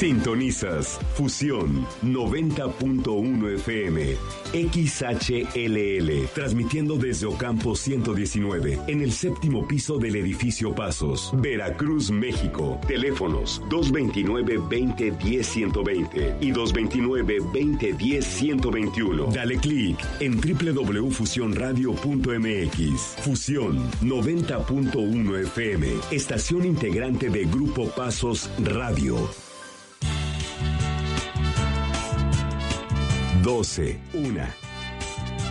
Sintonizas Fusión 90.1 FM, XHLL, transmitiendo desde Ocampo 119, en el séptimo piso del edificio Pasos, Veracruz, México. Teléfonos 229-2010-120 y 229-2010-121. Dale clic en www.fusionradio.mx. Fusión 90.1 FM, estación integrante de Grupo Pasos Radio. 12, 1.